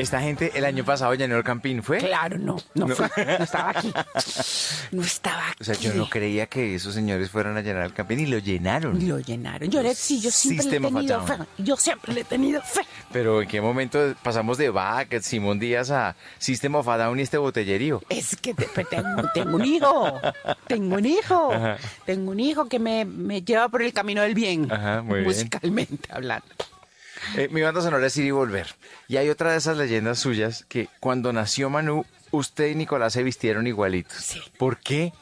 Esta gente el año pasado llenó el Campín, ¿fue? Claro, no fue, no estaba aquí. No estaba aquí. O sea, yo no creía que esos señores fueran a llenar el Campín y lo llenaron. Lo llenaron. Yo siempre System le he of a tenido Down. fe. Yo siempre le he tenido fe. Pero ¿en qué momento pasamos de Bach, Simón Díaz a System of a Down y este botellerío? Es que tengo un hijo. Tengo un hijo. Ajá. Tengo un hijo que me lleva por el camino del bien. Ajá, muy bien. Musicalmente hablando. Mi banda sonora es Ir y Volver. Y hay otra de esas leyendas suyas que cuando nació Manu, usted y Nicolás se vistieron igualitos. Sí. ¿Por qué?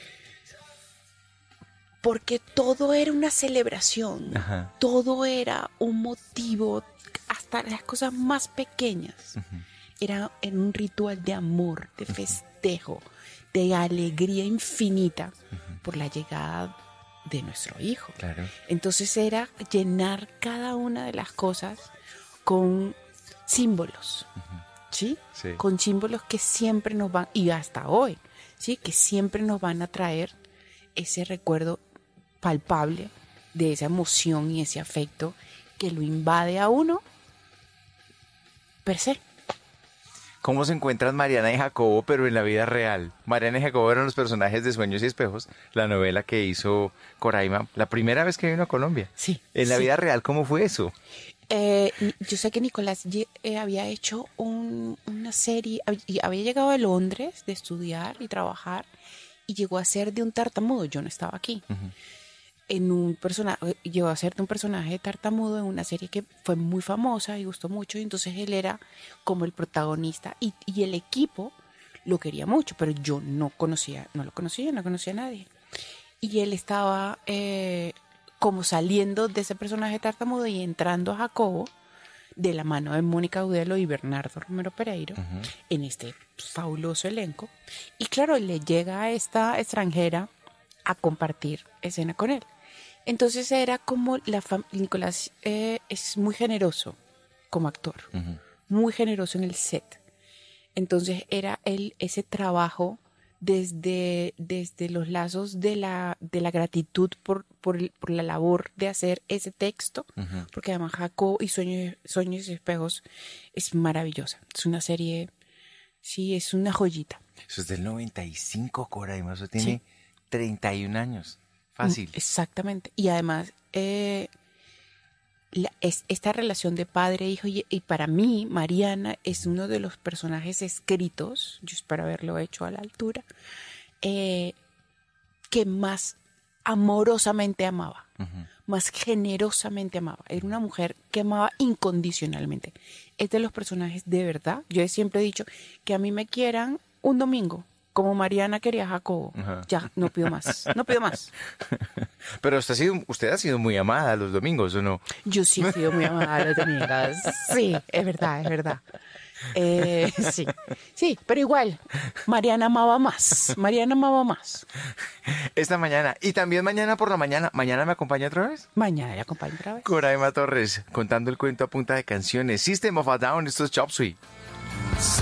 Porque todo era una celebración. Ajá. Todo era un motivo, hasta las cosas más pequeñas. Era en un ritual de amor, de festejo, de alegría infinita por la llegada de nuestro hijo. Claro. Entonces era llenar cada una de las cosas con símbolos, ¿sí? Sí. Con símbolos que siempre nos van, y hasta hoy, ¿sí? Que siempre nos van a traer ese recuerdo palpable de esa emoción y ese afecto que lo invade a uno per se. ¿Cómo se encuentran Mariana y Jacobo, pero en la vida real? Mariana y Jacobo eran los personajes de Sueños y Espejos, la novela que hizo Coraima, la primera vez que vino a Colombia. Sí. En la sí. vida real, ¿cómo fue eso? Yo sé que Nicolás había hecho una serie, había llegado a Londres de estudiar y trabajar y llegó a ser de un tartamudo. Yo no estaba aquí. Llegó a ser de un personaje tartamudo en una serie que fue muy famosa y gustó mucho. Y entonces él era como el protagonista y el equipo lo quería mucho, pero yo no lo conocía a nadie. Y él estaba como saliendo de ese personaje tartamudo y entrando a Jacobo de la mano de Mónica Udelo y Bernardo Romero Pereiro en este fabuloso elenco. Y claro, le llega a esta extranjera a compartir escena con él. Entonces era como Nicolás es muy generoso como actor, muy generoso en el set. Entonces era ese trabajo desde los lazos de la gratitud por la labor de hacer ese texto, porque además Jacob y Sueños y Espejos es maravillosa. Es una serie, sí, es una joyita. Eso es del 95, Coraima, eso tiene 31 años. Fácil. Exactamente. Y además, esta relación de padre-hijo, y para mí, Mariana es uno de los personajes escritos, yo espero haberlo hecho a la altura, que más amorosamente amaba, más generosamente amaba. Era una mujer que amaba incondicionalmente. Es de los personajes de verdad. Yo siempre he dicho que a mí me quieran un domingo, como Mariana quería a Jacobo. Ya, no pido más, no pido más. Pero usted ha sido muy amada los domingos, ¿o no? Yo sí he sido muy amada a los domingos. Sí, es verdad, es verdad. Sí, pero igual, Mariana amaba más. Esta mañana, y también mañana por la mañana. ¿Mañana me acompaña otra vez? Mañana le acompaño otra vez. Coraima Torres, contando el cuento a punta de canciones. System of a Down, esto es Chop Suey.